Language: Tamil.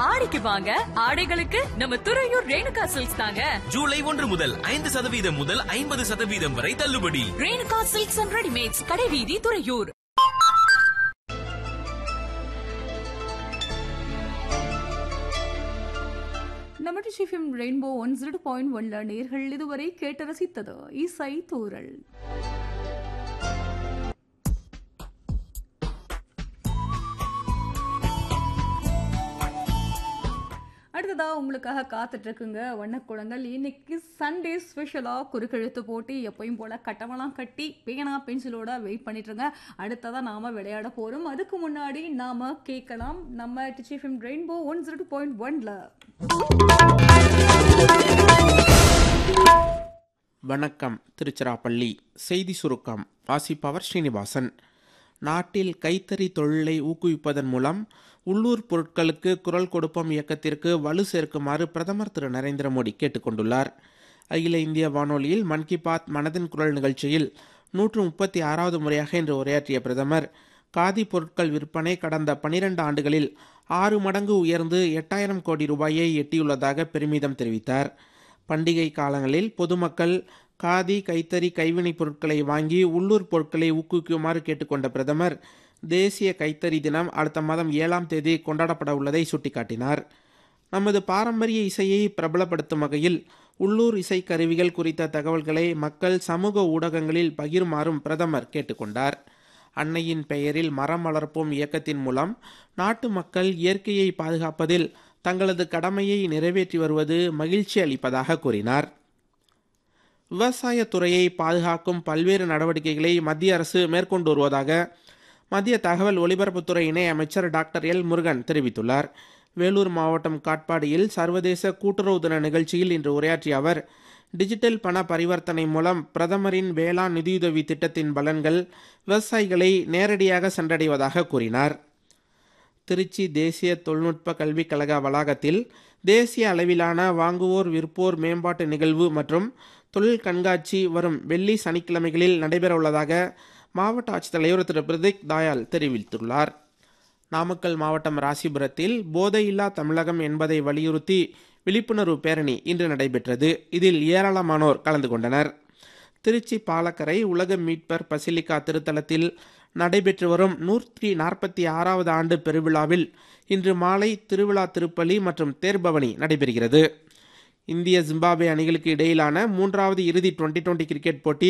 ஆடிக்கு வாங்க, ஆடைகளுக்கு நம்ம துறையூர் ரேணுகா சில்க்ஸ் தாங்க. ஜூலை 1 முதல் 5% முதல் 50% வரை தள்ளுபடி. ரேணுகா சில்க்ஸ் அண்ட் ரெடிமேட்ஸ், கடைவீதி, துறையூர். நம்ம டிஃபிம் ரெயின்போ 100.1 நேர்கள் இதுவரை கேட்டு ரசித்தது இசை தூரல். அடுத்ததா உங்களுக்காக காத்துட்டு இருக்குங்க வண்ணக்குளங்கள். இன்னைக்கு சண்டே ஸ்பெஷலா குறுக்கெழுத்து போட்டி. எப்பயும் போல கட்டமெல்லாம் கட்டி பேனா பென்சிலோட வெயிட் பண்ணிட்டு இருங்க. அடுத்ததான் நாம விளையாட போறோம். அதுக்கு முன்னாடி நாம கேட்கலாம் நம்ம டிஃபிம் ரெயின்போ 100.1ல. வணக்கம். திருச்சிராப்பள்ளி செய்தி சுருக்கம் வாசிப்பவர் ஸ்ரீனிவாசன். நாட்டில் கைத்தறி தொழிலை ஊக்குவிப்பதன் மூலம் உள்ளூர் பொருட்களுக்கு குரல் கொடுப்போம் இயக்கத்திற்கு வலு சேர்க்குமாறு பிரதமர் திரு நரேந்திர மோடி கேட்டுக்கொண்டுள்ளார். அகில இந்திய வானொலியில் மன் கி பாத் மனதின் குரல் நிகழ்ச்சியில் 136வது முறையாக இன்று உரையாற்றிய பிரதமர், காதி பொருட்கள் விற்பனை கடந்த 12 ஆண்டுகளில் 6 மடங்கு உயர்ந்து 8000 கோடி ரூபாயை எட்டியுள்ளதாக பெருமிதம் தெரிவித்தார். பண்டிகை காலங்களில் பொதுமக்கள் காதி, கைத்தறி, கைவினைப் பொருட்களை வாங்கி உள்ளூர் பொருட்களை ஊக்குவிக்குமாறு கேட்டுக்கொண்ட பிரதமர், தேசிய கைத்தறி தினம் அடுத்த மாதம் 7ஆம் தேதி கொண்டாடப்பட உள்ளதை சுட்டிக்காட்டினார். நமது பாரம்பரிய இசையை பிரபலப்படுத்தும் வகையில் உள்ளூர் இசை கருவிகள் குறித்த தகவல்களை மக்கள் சமூக ஊடகங்களில் பகிருமாறும் பிரதமர் கேட்டுக்கொண்டார். அன்னையின் பெயரில் மரம் வளர்ப்போம் இயக்கத்தின் மூலம் நாட்டு மக்கள் இயற்கையை பாதுகாப்பதில் தங்களது கடமையை நிறைவேற்றி வருவது மகிழ்ச்சி அளிப்பதாக கூறினார். விவசாயத்துறையை பாதுகாக்கும் பல்வேறு நடவடிக்கைகளை மத்திய அரசு மேற்கொண்டு வருவதாக மத்திய தகவல் ஒலிபரப்புத்துறை இணை அமைச்சர் டாக்டர் எல் முருகன் தெரிவித்துள்ளார். வேலூர் மாவட்டம் காட்பாடியில் சர்வதேச கூட்டுறவு தின நிகழ்ச்சியில் இன்று உரையாற்றிய அவர், டிஜிட்டல் பண பரிவர்த்தனை மூலம் பிரதமரின் வேளாண் நிதியுதவி திட்டத்தின் பலன்கள் விவசாயிகளை நேரடியாக சென்றடைவதாக கூறினார். திருச்சி தேசிய தொழில்நுட்ப கல்விக் கழக வளாகத்தில் தேசிய அளவிலான வாங்குவோர் விற்போர் மேம்பாட்டு நிகழ்வு மற்றும் தொழில் கண்காட்சி வரும் வெள்ளி சனிக்கிழமைகளில் நடைபெறவுள்ளதாக மாவட்ட ஆட்சித்தலைவர் திரு பிரதீக் தாயால் தெரிவித்துள்ளார். நாமக்கல் மாவட்டம் ராசிபுரத்தில் போதையில்லா தமிழகம் என்பதை வலியுறுத்தி விழிப்புணர்வு பேரணி இன்று நடைபெற்றது. இதில் ஏராளமானோர் கலந்து கொண்டனர். திருச்சி பாலக்கரை உலக மீட்பர் பசிலிக்கா திருத்தலத்தில் நடைபெற்று வரும் 146வது ஆண்டு பெருவிழாவில் இன்று மாலை திருவிழா திருப்பலி மற்றும் தேர்பவனி நடைபெறுகிறது. இந்திய ஜிம்பாப்வே அணிகளுக்கு இடையிலான 3வது இறுதி டுவெண்டி கிரிக்கெட் போட்டி